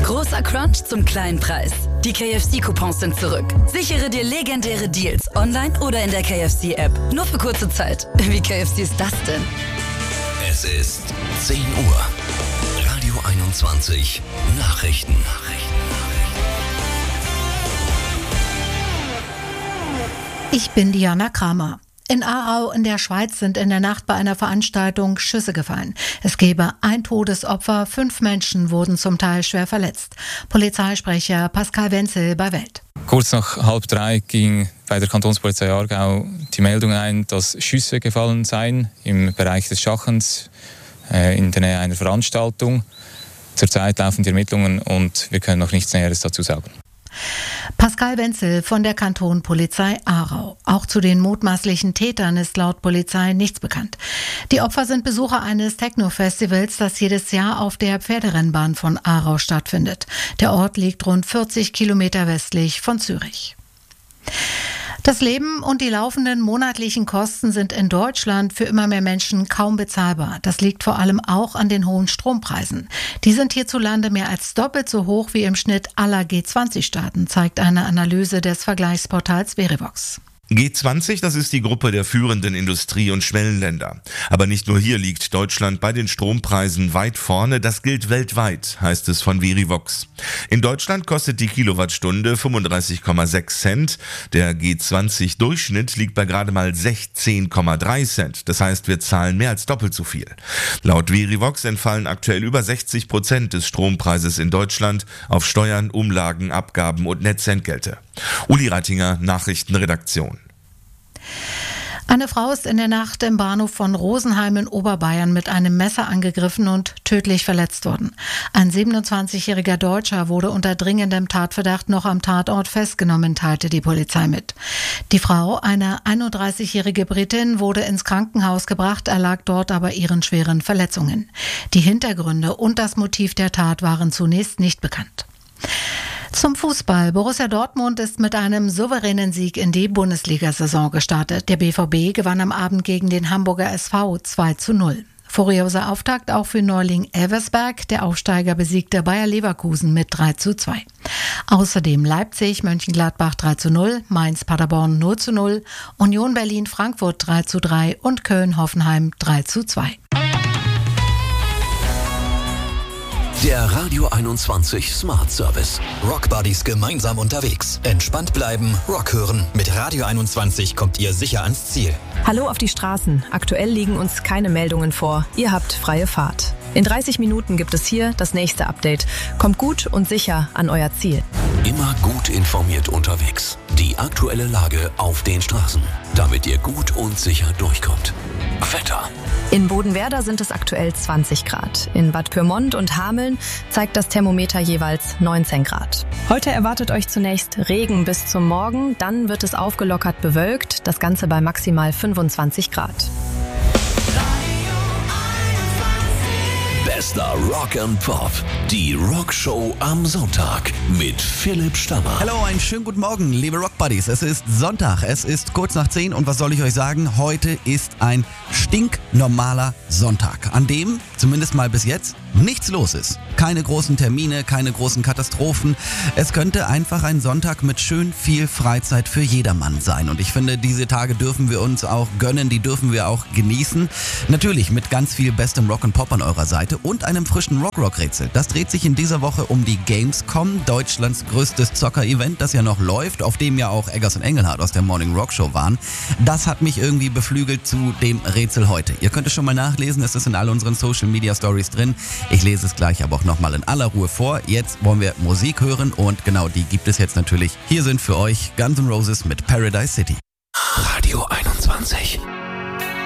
Großer Crunch zum kleinen Preis. Die KFC-Coupons sind zurück. Sichere dir legendäre Deals online oder in der KFC-App. Nur für kurze Zeit. Wie KFC ist das denn? Es ist 10 Uhr. Radio 21 Nachrichten. Ich bin Diana Kramer. In Aarau in der Schweiz sind in der Nacht bei einer Veranstaltung Schüsse gefallen. Es gebe ein Todesopfer, 5 Menschen wurden zum Teil schwer verletzt. Polizeisprecher Pascal Wenzel bei Welt. Kurz nach 2:30 ging bei der Kantonspolizei Aargau die Meldung ein, dass Schüsse gefallen seien im Bereich des Schachens in der Nähe einer Veranstaltung. Zurzeit laufen die Ermittlungen und wir können noch nichts Näheres dazu sagen. Pascal Wenzel von der Kantonpolizei Aarau. Auch zu den mutmaßlichen Tätern ist laut Polizei nichts bekannt. Die Opfer sind Besucher eines Techno-Festivals, das jedes Jahr auf der Pferderennbahn von Aarau stattfindet. Der Ort liegt rund 40 Kilometer westlich von Zürich. Das Leben und die laufenden monatlichen Kosten sind in Deutschland für immer mehr Menschen kaum bezahlbar. Das liegt vor allem auch an den hohen Strompreisen. Die sind hierzulande mehr als doppelt so hoch wie im Schnitt aller G20-Staaten, zeigt eine Analyse des Vergleichsportals Verivox. G20, das ist die Gruppe der führenden Industrie- und Schwellenländer. Aber nicht nur hier liegt Deutschland bei den Strompreisen weit vorne, das gilt weltweit, heißt es von Verivox. In Deutschland kostet die Kilowattstunde 35,6 Cent, der G20-Durchschnitt liegt bei gerade mal 16,3 Cent, das heißt, wir zahlen mehr als doppelt so viel. Laut Verivox entfallen aktuell über 60% des Strompreises in Deutschland auf Steuern, Umlagen, Abgaben und Netzentgelte. Uli Reitinger, Nachrichtenredaktion. Eine Frau ist in der Nacht im Bahnhof von Rosenheim in Oberbayern mit einem Messer angegriffen und tödlich verletzt worden. Ein 27-jähriger Deutscher wurde unter dringendem Tatverdacht noch am Tatort festgenommen, teilte die Polizei mit. Die Frau, eine 31-jährige Britin, wurde ins Krankenhaus gebracht, erlag dort aber ihren schweren Verletzungen. Die Hintergründe und das Motiv der Tat waren zunächst nicht bekannt. Zum Fußball. Borussia Dortmund ist mit einem souveränen Sieg in die Bundesliga-Saison gestartet. Der BVB gewann am Abend gegen den Hamburger SV 2:0. Furioser Auftakt auch für Neuling Elversberg. Der Aufsteiger besiegte Bayer Leverkusen mit 3:2. Außerdem Leipzig, Mönchengladbach 3:0, Mainz Paderborn 0:0, Union Berlin Frankfurt 3:3 und Köln Hoffenheim 3:2. Der Radio 21 Smart Service. Rock Buddies gemeinsam unterwegs. Entspannt bleiben, Rock hören. Mit Radio 21 kommt ihr sicher ans Ziel. Hallo auf die Straßen. Aktuell liegen uns keine Meldungen vor. Ihr habt freie Fahrt. In 30 Minuten gibt es hier das nächste Update. Kommt gut und sicher an euer Ziel. Immer gut informiert unterwegs. Die aktuelle Lage auf den Straßen, damit ihr gut und sicher durchkommt. Wetter. In Bodenwerder sind es aktuell 20 Grad. In Bad Pyrmont und Hameln zeigt das Thermometer jeweils 19 Grad. Heute erwartet euch zunächst Regen bis zum Morgen, dann wird es aufgelockert bewölkt, das Ganze bei maximal 25 Grad. Bester Rock and Pop. Die Rockshow am Sonntag mit Philipp Stammer. Hallo, einen schönen guten Morgen, liebe Rock Buddies. Es ist Sonntag, es ist kurz nach 10 und was soll ich euch sagen? Heute ist ein stinknormaler Sonntag, an dem, zumindest mal bis jetzt, nichts los ist. Keine großen Termine, keine großen Katastrophen. Es könnte einfach ein Sonntag mit schön viel Freizeit für jedermann sein. Und ich finde, diese Tage dürfen wir uns auch gönnen, die dürfen wir auch genießen. Natürlich mit ganz viel bestem Rock and Pop an eurer Seite und einem frischen Rock-Rock-Rätsel. Das dreht sich in dieser Woche um die Gamescom, Deutschlands größtes Zocker-Event, das ja noch läuft, auf dem ja auch Eggers und Engelhardt aus der Morning Rock Show waren. Das hat mich irgendwie beflügelt zu dem Rätsel heute. Ihr könnt es schon mal nachlesen, es ist in all unseren Social Media Stories drin. Ich lese es gleich aber auch nochmal in aller Ruhe vor. Jetzt wollen wir Musik hören und genau die gibt es jetzt natürlich. Hier sind für euch Guns N' Roses mit Paradise City. Radio 21.